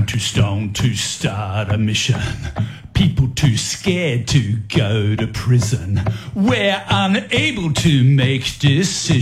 Time too stoned to start a mission. People too scared to go to prison. We're unable to make decisions.